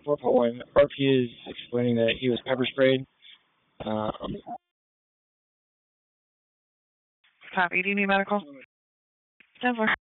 4.1, RP is explaining that he was pepper sprayed. Copy. Do you need medical? 10-4.